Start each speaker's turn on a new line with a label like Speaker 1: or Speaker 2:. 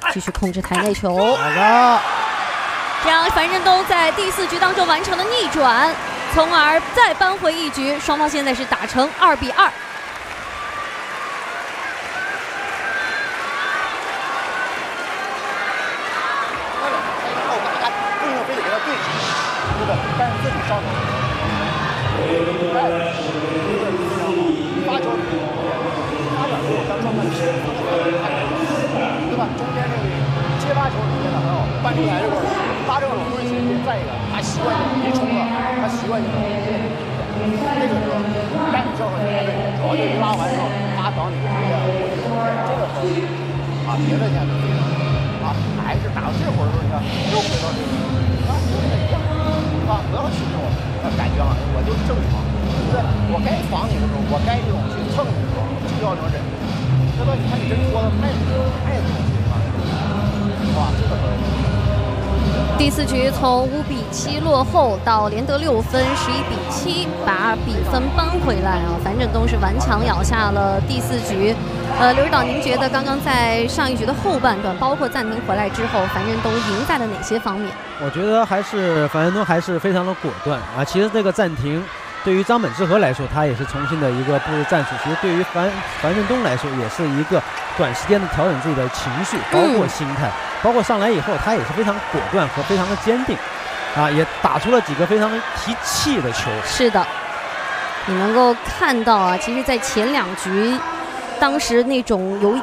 Speaker 1: 继续控制台内球。
Speaker 2: 好的，
Speaker 1: 这样樊振东在第4局当中完成了逆转，从而再扳回一局，双方现在是打成2-2。
Speaker 3: 但是自己上场，发球发展如果刚状态对吧？中间这个接发球接的很好，搬出来这会儿发这个冷顿性，再一个他习惯性别冲了，他习惯性这个是干你这会儿主要就是拉完之后拉防你的这个啊别的现在啊还是打到这会儿的时候，你看又回到这个不要去这种感觉啊，我就正常，对不对？我该防你的时候，我该这种去蹭你的时候，就要这种忍。这个你看你这拖的太这种情况，是吧？这个
Speaker 1: 第4局从5-7落后到连得6分，11-7，把比分扳回来啊！樊振东是顽强咬下了第4局。刘指导，您觉得刚刚在上一局的后半段，包括暂停回来之后，樊振东赢在了哪些方面？
Speaker 2: 我觉得还是樊振东还是非常的果断啊。其实这个暂停对于张本智和来说，他也是重新的一个布置战术。其实对于樊振东来说，也是一个短时间的调整自己的情绪，包括心态，包括上来以后，他也是非常果断和非常的坚定，啊，也打出了几个非常提气的球。
Speaker 1: 是的，你能够看到啊，其实，在前2局，当时那种有